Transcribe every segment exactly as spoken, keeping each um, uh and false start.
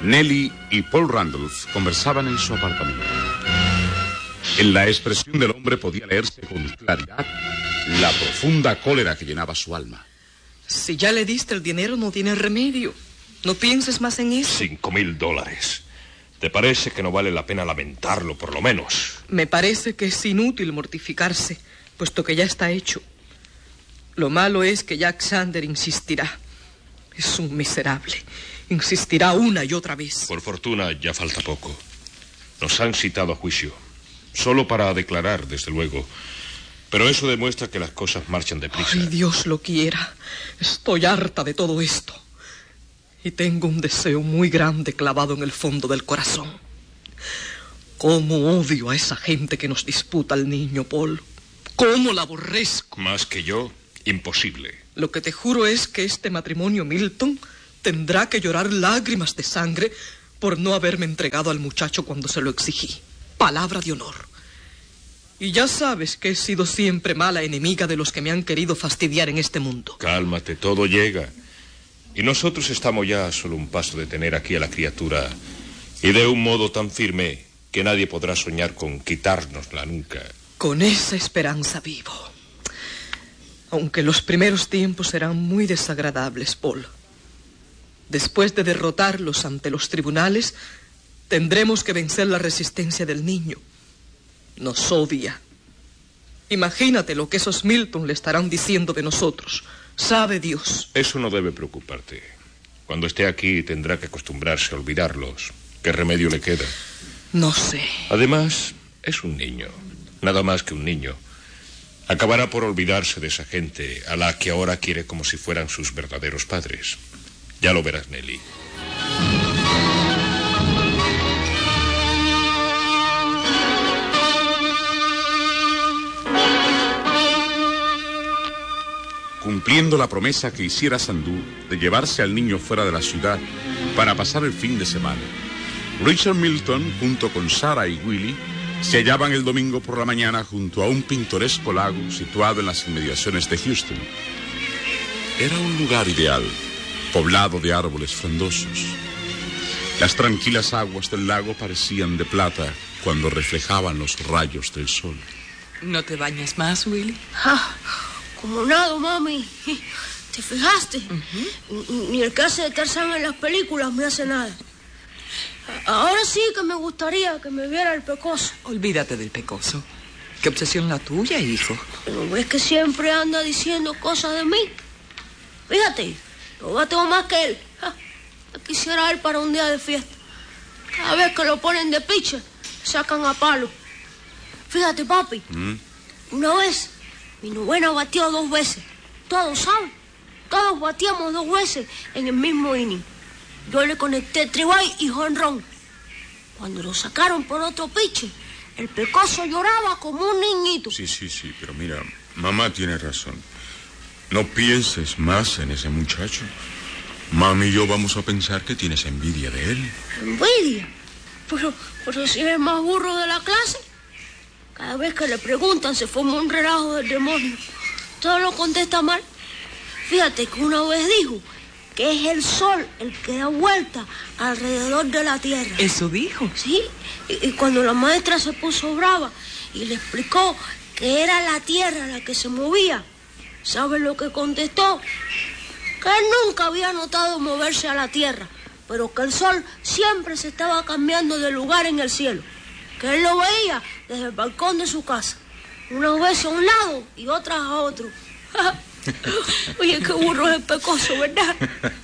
Nellie y Paul Randolph conversaban en su apartamento. En la expresión del hombre podía leerse con claridad la profunda cólera que llenaba su alma. Si ya le diste el dinero, no tiene remedio. No pienses más en eso. Cinco mil dólares. ¿Te parece que no vale la pena lamentarlo, por lo menos? Me parece que es inútil mortificarse, puesto que ya está hecho. Lo malo es que Jack Sander insistirá. Es un miserable. Insistirá una y otra vez. Por fortuna, ya falta poco. Nos han citado a juicio. Solo para declarar, desde luego. Pero eso demuestra que las cosas marchan deprisa. Ay, Dios lo quiera. Estoy harta de todo esto. Y tengo un deseo muy grande clavado en el fondo del corazón. Cómo odio a esa gente que nos disputa al niño, Paul. Cómo la aborrezco. Más que yo, imposible. Lo que te juro es que este matrimonio Milton tendrá que llorar lágrimas de sangre por no haberme entregado al muchacho cuando se lo exigí. Palabra de honor. Y ya sabes que he sido siempre mala enemiga de los que me han querido fastidiar en este mundo. Cálmate, todo llega. Y nosotros estamos ya a solo un paso de tener aquí a la criatura, y de un modo tan firme que nadie podrá soñar con quitárnosla nunca. Con esa esperanza vivo. Aunque los primeros tiempos serán muy desagradables, Paul. Después de derrotarlos ante los tribunales, tendremos que vencer la resistencia del niño. Nos odia. Imagínate lo que esos Milton le estarán diciendo de nosotros. Sabe Dios. Eso no debe preocuparte. Cuando esté aquí tendrá que acostumbrarse a olvidarlos. ¿Qué remedio le queda? No sé. Además, es un niño. Nada más que un niño. Acabará por olvidarse de esa gente a la que ahora quiere como si fueran sus verdaderos padres. Ya lo verás, Nellie. Cumpliendo la promesa que hiciera Sandú de llevarse al niño fuera de la ciudad para pasar el fin de semana, Richard Milton, junto con Sarah y Willie, se hallaban el domingo por la mañana junto a un pintoresco lago situado en las inmediaciones de Houston. Era un lugar ideal, poblado de árboles frondosos. Las tranquilas aguas del lago parecían de plata cuando reflejaban los rayos del sol. ¿No te bañas más, Willie? Ah, como nada, mami. ¿Te fijaste? Uh-huh. Ni el que hace de Tarzán en las películas me hace nada. Ahora sí que me gustaría que me viera el pecoso. Olvídate del pecoso. ¿Qué obsesión la tuya, hijo? ¿No ves que siempre anda diciendo cosas de mí? Fíjate, yo bateo más que él. Ja, quisiera él para un día de fiesta. Cada vez que lo ponen de piche, sacan a palo. Fíjate, papi, ¿Mm? Una vez mi novena batió dos veces. Todos saben, todos batíamos dos veces en el mismo inning. Yo le conecté tribay y jonrón. Cuando lo sacaron por otro piche, el pecoso lloraba como un niñito. Sí, sí, sí, pero mira, mamá tiene razón. No pienses más en ese muchacho. Mami y yo vamos a pensar que tienes envidia de él. ¿Envidia? Pero, pero si es el más burro de la clase. Cada vez que le preguntan se forma un relajo del demonio. Todo lo contesta mal. Fíjate que una vez dijo que es el sol el que da vuelta alrededor de la tierra. ¿Eso dijo? Sí, y, y cuando la maestra se puso brava y le explicó que era la tierra la que se movía, ¿sabes lo que contestó? Que él nunca había notado moverse a la tierra, pero que el sol siempre se estaba cambiando de lugar en el cielo, que él lo veía desde el balcón de su casa, unas veces a un lado y otras a otro. Oye, qué burro es el pecoso, ¿verdad?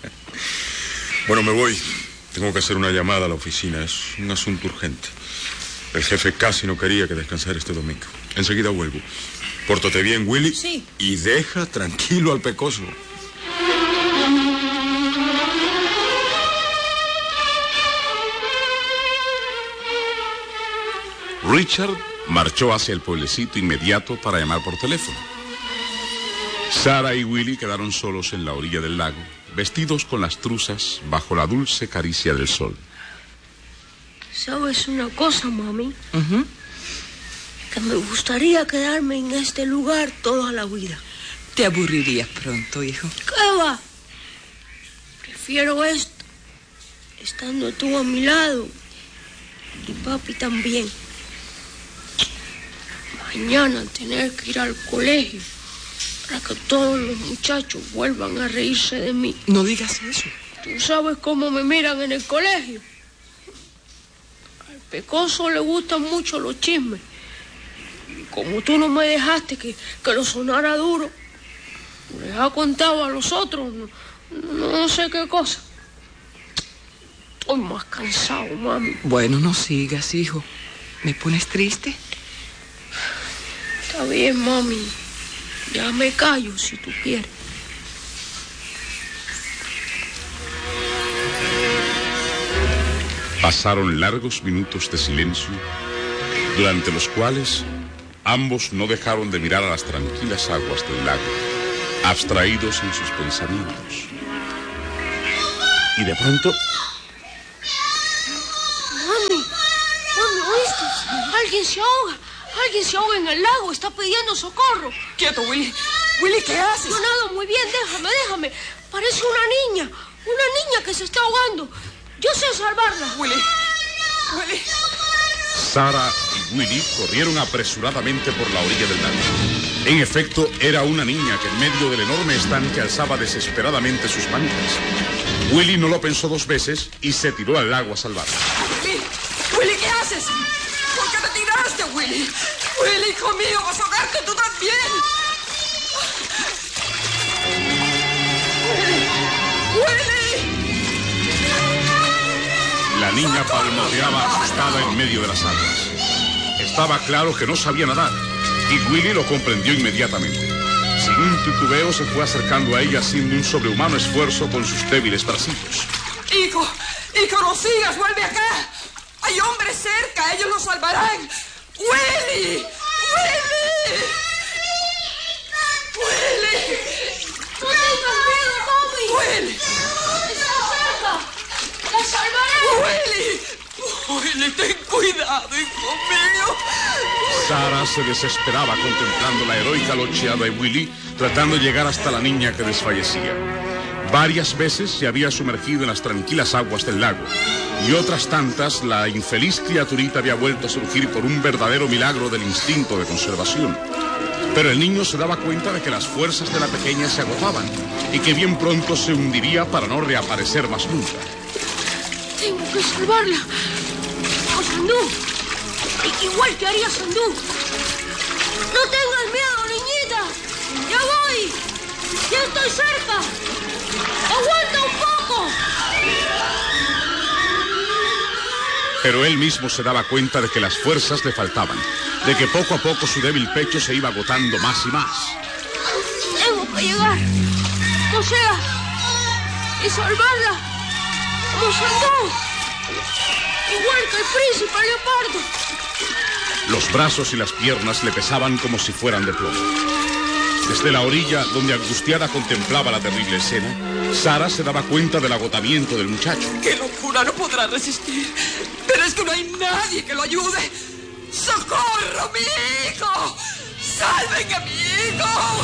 Bueno, me voy. Tengo que hacer una llamada a la oficina. Es un asunto urgente. El jefe casi no quería que descansara este domingo. Enseguida vuelvo. Pórtate bien, Willie. Sí. Y deja tranquilo al pecoso. Richard marchó hacia el pueblecito inmediato para llamar por teléfono. Sarah y Willie quedaron solos en la orilla del lago, vestidos con las truzas bajo la dulce caricia del sol. ¿Sabes una cosa, mami? Uh-huh. Que me gustaría quedarme en este lugar toda la vida. Te aburrirías pronto, hijo. ¿Qué va? Prefiero esto. estando tú a mi lado y papi también. Mañana tener que ir al colegio para que todos los muchachos vuelvan a reírse de mí. No digas eso. ¿Tú sabes cómo me miran en el colegio? Al pecoso le gustan mucho los chismes. Y como tú no me dejaste que, que lo sonara duro, les ha contado a los otros no, no sé qué cosa. Estoy más cansado, mami. Bueno, no sigas, hijo. ¿Me pones triste? Está bien, mami. Ya me callo si tú quieres. Pasaron largos minutos de silencio, durante los cuales ambos no dejaron de mirar a las tranquilas aguas del lago, abstraídos en sus pensamientos. Y de pronto... Mami, mami, ¿oíste? Alguien se ahoga. Alguien se ahoga en el lago. Está pidiendo socorro. Quieto, Willy. Willy, ¿qué haces? No nado muy bien. Déjame, déjame. Parece una niña. Una niña que se está ahogando. Yo sé salvarla. Willy. Willy. Sara y Willy corrieron apresuradamente por la orilla del lago. En efecto, era una niña que en medio del enorme estanque alzaba desesperadamente sus manitas. Willy no lo pensó dos veces y se tiró al lago a salvarla. Willy, Willy, ¿qué haces? ¿Por qué te tiraste, Willy? Willy, hijo mío, vas a ahogarte tú también. Willy. La niña palmoteaba asustada en medio de las aguas. Estaba claro que no sabía nadar y Willy lo comprendió inmediatamente. Sin un titubeo se fue acercando a ella haciendo un sobrehumano esfuerzo con sus débiles bracillos. Hijo, hijo, no sigas, vuelve acá. Hay hombres cerca, ellos lo salvarán. ¡Willy! ¡Willy! ¡Willy! ¡No tengas miedo, mami! ¡Willy! ¡Está cerca! ¡La salvaré! ¡Willy! ¡Willy, ten cuidado, hijo mío! Sara se desesperaba contemplando la heroica locheada de Willy, tratando de llegar hasta la niña que desfallecía. Varias veces se había sumergido en las tranquilas aguas del lago, y otras tantas la infeliz criaturita había vuelto a surgir por un verdadero milagro del instinto de conservación. Pero el niño se daba cuenta de que las fuerzas de la pequeña se agotaban y que bien pronto se hundiría para no reaparecer más nunca. Tengo que salvarla. Como Sandú. I- igual que haría Sandú. No tengas miedo, niñita. Ya voy. Ya estoy cerca. Aguanta un poco. Pero él mismo se daba cuenta de que las fuerzas le faltaban, de que poco a poco su débil pecho se iba agotando más y más. Tengo que llegar. No sea. Y salvarla. Como Sandú. Igual que el príncipe Leopardo. Los brazos y las piernas le pesaban como si fueran de plomo. Desde la orilla, donde angustiada contemplaba la terrible escena, Sara se daba cuenta del agotamiento del muchacho. ¡Qué locura! No podrá resistir. Pero es que no hay nadie que lo ayude. ¡Socorro, mi hijo! ¡Salven a mi hijo!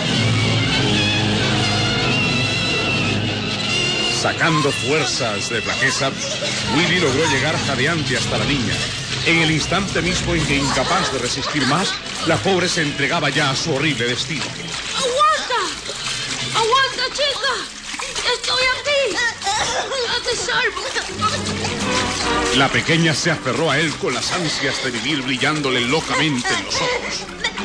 Sacando fuerzas de flaqueza, Willy logró llegar jadeante hasta la niña. En el instante mismo en que, incapaz de resistir más, la pobre se entregaba ya a su horrible destino. ¡Aguanta! ¡Aguanta, chica! ¡Estoy aquí! ¡Ya te salvo! La pequeña se aferró a él con las ansias de vivir brillándole locamente en los ojos.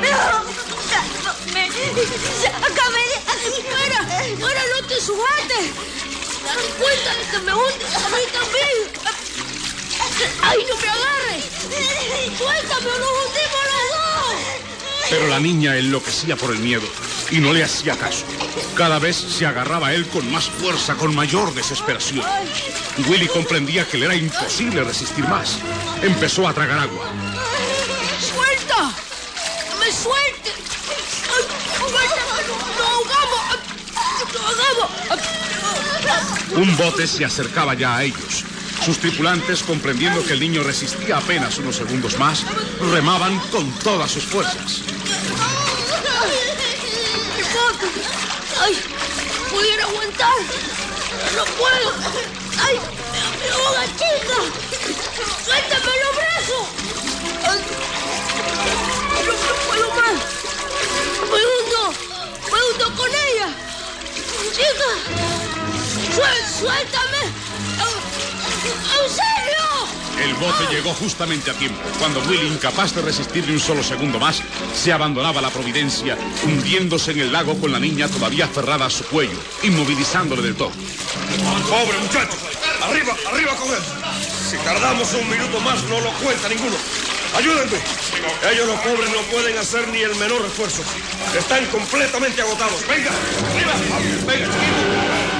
¡Sácame de aquí! ¡Fuera! ¡Fuera, no te sujetes! ¿Te das cuenta de que me hundes a mí también? ¡Ay, no me agarres! ¡Suéltame o nos hundimos los dos! Pero la niña enloquecía por el miedo y no le hacía caso. Cada vez se agarraba a él con más fuerza, con mayor desesperación. Willy comprendía que le era imposible resistir más. Empezó a tragar agua. ¡Suelta! ¡Me suelte! ¡Ay, suéltame! ¡Nos ahogamos! ¡Nos ahogamos! Un bote se acercaba ya a ellos. Sus tripulantes, comprendiendo que el niño resistía apenas unos segundos más, remaban con todas sus fuerzas. ¡Mi bote! ¡Ay! ¡Pudiera aguantar! ¡No puedo! ¡Ay! ¡Suéltame! ¡Auxilio! El bote llegó justamente a tiempo, cuando Willy, incapaz de resistir ni un solo segundo más, se abandonaba a la providencia, hundiéndose en el lago con la niña todavía aferrada a su cuello, inmovilizándole del todo. ¡Pobre muchacho! ¡Arriba, arriba con él! Si tardamos un minuto más, no lo cuenta ninguno. ¡Ayúdenme! Ellos, los pobres, no pueden hacer ni el menor esfuerzo. Están completamente agotados. ¡Venga! ¡Arriba! ¡Venga, chiquito!